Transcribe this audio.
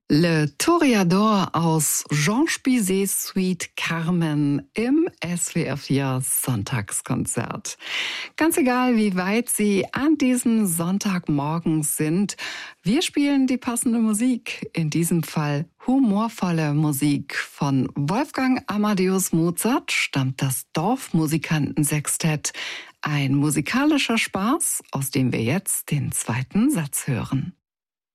Le Toreador aus Jean Bizets Suite Carmen im SWR 4 Sonntagskonzert. Ganz egal, wie weit Sie an diesem Sonntagmorgen sind, wir spielen die passende Musik. In diesem Fall humorvolle Musik. Von Wolfgang Amadeus Mozart stammt das Dorfmusikantensextett. Ein musikalischer Spaß, aus dem wir jetzt den zweiten Satz hören.